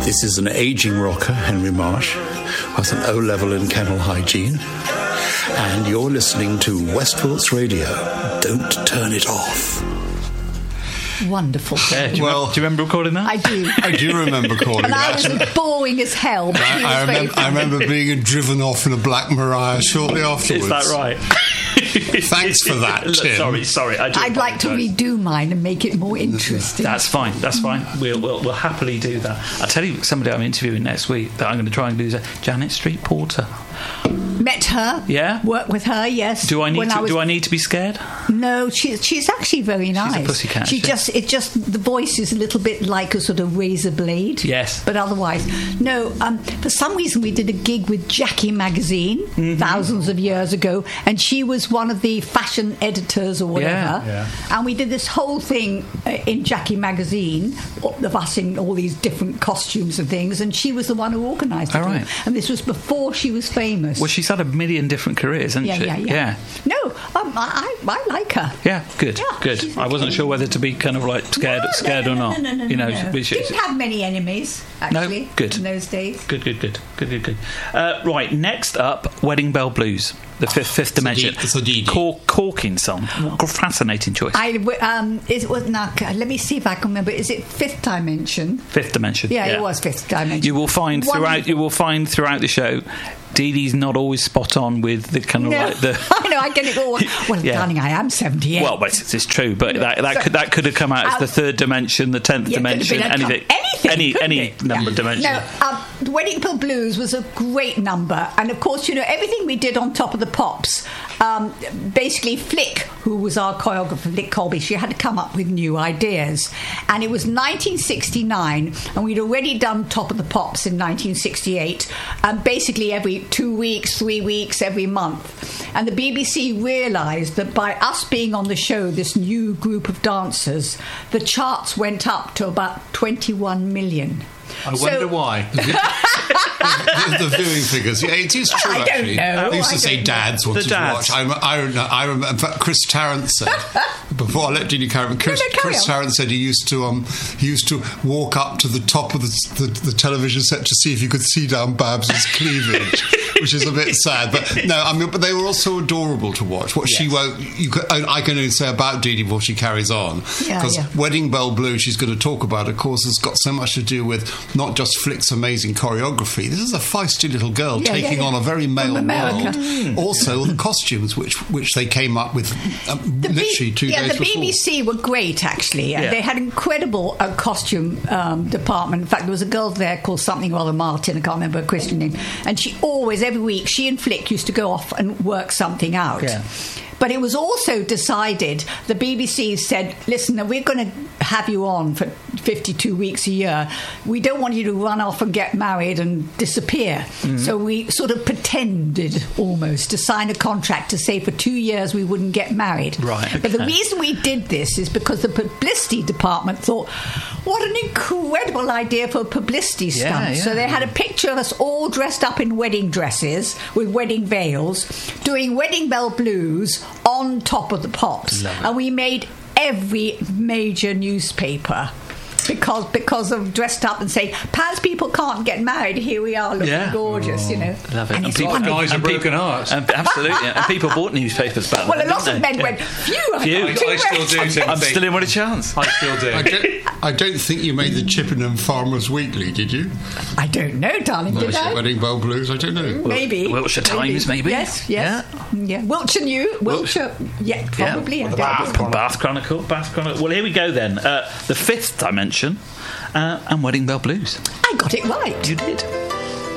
This is an ageing rocker, Henry Marsh, who has an O-level in kennel hygiene. And you're listening to Westport Radio. Don't turn it off. Wonderful. Yeah, do you remember recording that? I do. I do remember recording that. And I was boring as hell. But I remember being driven off in a Black Mariah shortly afterwards. Is that right? Thanks for that, Tim. Sorry. I'd like to redo mine and make it more interesting. That's fine. We'll happily do that. I'll tell you somebody I'm interviewing next week that I'm going to try and do is Janet Street Porter. Met her. Yeah. Worked with her. Yes. Do I need to be scared? No, she's actually very nice. She's a pussycat. The voice is a little bit like a sort of razor blade. Yes. But otherwise, no. For some reason, we did a gig with Jackie Magazine thousands of years ago, and she was one of the fashion editors or whatever. Yeah. And we did this whole thing in Jackie Magazine of us in all these different costumes and things, and she was the one who organised it. All right. And this was before she was famous. Well, she's had a million different careers, hasn't she? Yeah. No, I like her. Yeah, good. Yeah, Good. I wasn't sure whether to be kind of like scared or not. No. You know, didn't have many enemies actually. No, good. In those days. Good. Right, next up, Wedding Bell Blues, the fifth dimension. It's a Dee Dee. Corking song. Fascinating choice. Let me see if I can remember. Is it Fifth Dimension? Fifth Dimension. Yeah, it was Fifth Dimension. You will find throughout the show, Dee Dee's not always spot on with the kind of like the. I know, I get it all. Well, darling, I am 78. Well, it's true, but that could have come out as the third dimension, the 10th dimension, any number dimension. No, Wedding Bell Blues was a great number, and of course, everything we did on Top of the Pops. Basically, Flick, who was our choreographer, Flick Colby, she had to come up with new ideas, and it was 1969, and we'd already done Top of the Pops in 1968, and basically every 2 weeks, 3 weeks, every month. And the BBC realised that by us being on the show, this new group of dancers, the charts went up to about 21 million. I wonder why. the viewing figures. Yeah, it is true, actually. I used to say dads wanted to watch. I remember, in fact, Chris Tarrant said, before I let Jeannie carry on, Chris Tarrant said he used to walk up to the top of the television set to see if you could see down Babs's cleavage, which is a bit sad. But they were also adorable to watch. I can only say about Dee Dee before she carries on, because Wedding Bell Blue, she's going to talk about, of course, has got so much to do with not just Flick's amazing choreography. This is a feisty little girl taking on a very male world. Also, the costumes which they came up with literally 2 days before. The BBC were great, actually. Yeah. They had incredible costume department. In fact, there was a girl there called something or other Martin, I can't remember her Christian name, and she always, every week, she and Flick used to go off and work something out. Yeah. But it was also decided, the BBC said, listen, we're going to have you on for 52 weeks a year. We don't want you to run off and get married and disappear. Mm-hmm. So we sort of pretended almost to sign a contract to say for 2 years we wouldn't get married. Right. Okay. But the reason we did this is because the publicity department thought, what an incredible idea for a publicity stunt. So they had a picture of us all dressed up in wedding dresses with wedding veils, doing Wedding Bell Blues on Top of the Pops. And we made every major newspaper because of dressed up and saying, Paz people can't get married, here we are looking gorgeous, Love it. And people guys with broken hearts. Absolutely. And people bought newspapers back then. Well, a lot of men went, phew. I still do, Tim. I'm still in with a chance. I still do. I don't think you made the Chippenham Farmers Weekly, did you? I don't know, darling, did I? Wedding Bell Blues, I don't know. Maybe. Wiltshire Times, maybe. Yes. Yeah. Wiltshire, probably. Bath Chronicle. Well, here we go then. The fifth dimension. And Wedding Bell Blues. I got it right. You did.